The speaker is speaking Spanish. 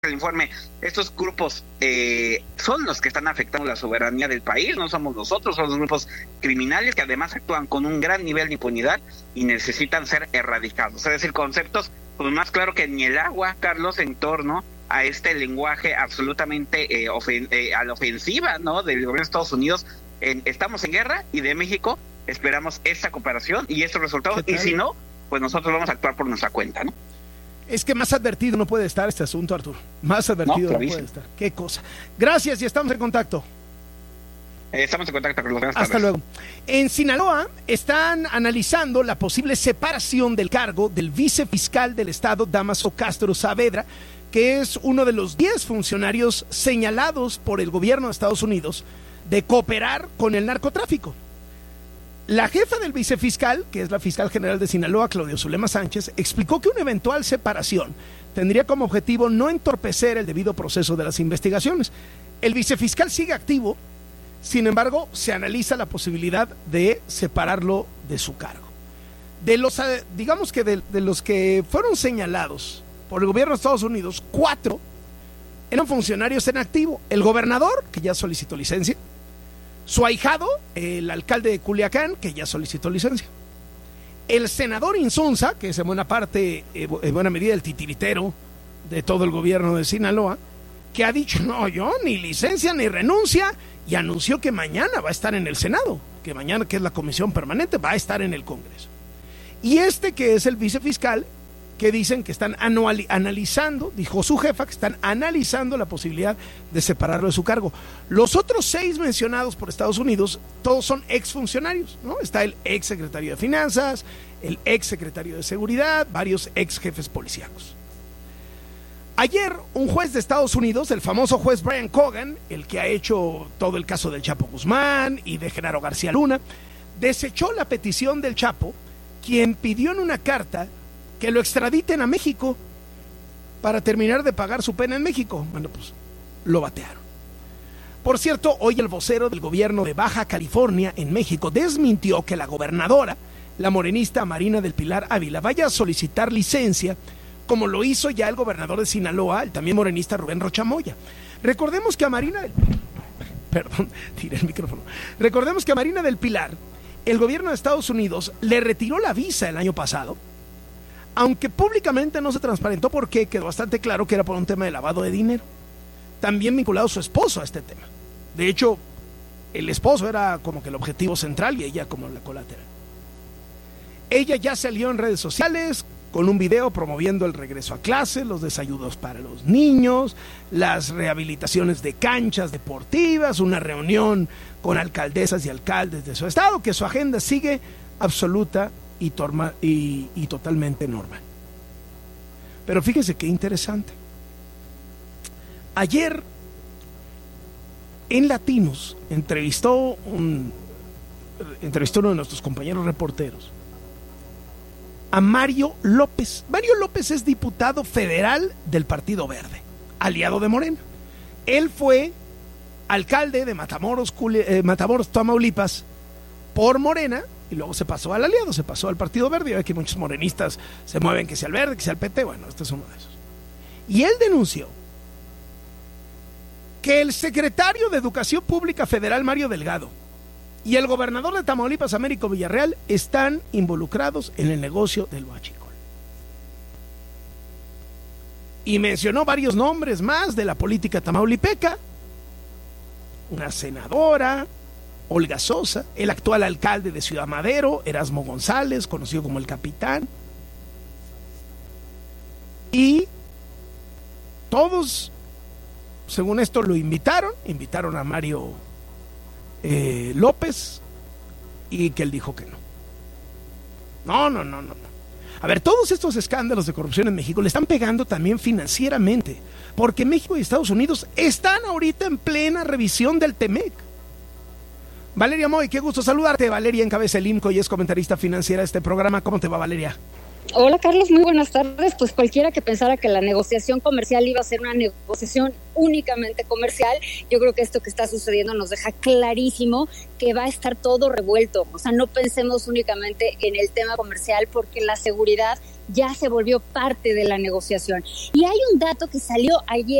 el informe, estos grupos son los que están afectando la soberanía del país, no somos nosotros, son los grupos criminales que además actúan con un gran nivel de impunidad y necesitan ser erradicados. Es decir, conceptos pues más claro que ni el agua, Carlos, en torno a este lenguaje absolutamente a la ofensiva, ¿no?, del gobierno de Estados Unidos. Estamos en guerra y de México esperamos esta cooperación y estos resultados, y si no, pues nosotros vamos a actuar por nuestra cuenta, ¿no? Es que más advertido no puede estar este asunto, Arturo. Más advertido no puede estar. Qué cosa. Gracias y estamos en contacto. Estamos en contacto, Carlos. Hasta luego. En Sinaloa están analizando la posible separación del cargo del vicefiscal del estado, Damaso Castro Saavedra, que es uno de los 10 funcionarios señalados por el gobierno de Estados Unidos de cooperar con el narcotráfico. La jefa del vicefiscal, que es la fiscal general de Sinaloa, Claudia Zulema Sánchez, explicó que una eventual separación tendría como objetivo no entorpecer el debido proceso de las investigaciones. El vicefiscal sigue activo, sin embargo, se analiza la posibilidad de separarlo de su cargo. De los, digamos que de los que fueron señalados por el gobierno de Estados Unidos, 4 eran funcionarios en activo. El gobernador, que ya solicitó licencia, su ahijado, el alcalde de Culiacán, que ya solicitó licencia, el senador Insunza, que es en buena medida el titiritero de todo el gobierno de Sinaloa, que ha dicho, no, yo ni licencia ni renuncia, y anunció que mañana va a estar en el Senado, que mañana, que es la comisión permanente, va a estar en el Congreso. Y que es el vicefiscal, que dicen que están analizando, dijo su jefa, que están analizando la posibilidad de separarlo de su cargo. Los otros 6 mencionados por Estados Unidos, todos son exfuncionarios, ¿no? Está el ex secretario de Finanzas, el ex secretario de Seguridad, varios ex jefes policíacos. Ayer, un juez de Estados Unidos, el famoso juez Brian Cogan, el que ha hecho todo el caso del Chapo Guzmán y de Genaro García Luna, desechó la petición del Chapo, quien pidió en una carta que lo extraditen a México para terminar de pagar su pena en México. Bueno, pues lo batearon. Por cierto, hoy el vocero del gobierno de Baja California en México desmintió que la gobernadora, la morenista Marina del Pilar Ávila, vaya a solicitar licencia, como lo hizo ya el gobernador de Sinaloa, el también morenista Rubén Rocha Moya. Recordemos que a Marina del Pilar, el gobierno de Estados Unidos le retiró la visa el año pasado, aunque públicamente no se transparentó por qué, quedó bastante claro que era por un tema de lavado de dinero. También vinculado su esposo a este tema. De hecho, el esposo era como que el objetivo central y ella como la colateral. Ella ya salió en redes sociales con un video promoviendo el regreso a clase, los desayunos para los niños, las rehabilitaciones de canchas deportivas, una reunión con alcaldesas y alcaldes de su estado, que su agenda sigue absoluta y totalmente normal. Pero fíjese qué interesante. Ayer en Latinos entrevistó uno de nuestros compañeros reporteros a Mario López. Mario López es diputado federal del Partido Verde, aliado de Morena. Él fue alcalde de Matamoros, Tamaulipas, por Morena, y luego se pasó al aliado, se pasó al Partido Verde. Y ve que muchos morenistas se mueven, que sea el Verde, que sea el PT. Bueno, este es uno de esos. Y él denunció que el secretario de Educación Pública Federal, Mario Delgado, y el gobernador de Tamaulipas, Américo Villarreal, están involucrados en el negocio del huachicol. Y mencionó varios nombres más de la política tamaulipeca: una senadora, Olga Sosa, el actual alcalde de Ciudad Madero, Erasmo González, conocido como el Capitán. Y todos, según esto, lo invitaron a Mario López, y que él dijo que no. No. A ver, todos estos escándalos de corrupción en México le están pegando también financieramente, porque México y Estados Unidos están ahorita en plena revisión del TEMEC. Valeria Moy, qué gusto saludarte. Valeria encabeza el IMCO y es comentarista financiera de este programa. ¿Cómo te va, Valeria? Hola, Carlos, muy buenas tardes. Pues cualquiera que pensara que la negociación comercial iba a ser una negociación únicamente comercial, yo creo que esto que está sucediendo nos deja clarísimo que va a estar todo revuelto. O sea, no pensemos únicamente en el tema comercial, porque la seguridad ya se volvió parte de la negociación. Y hay un dato que salió ayer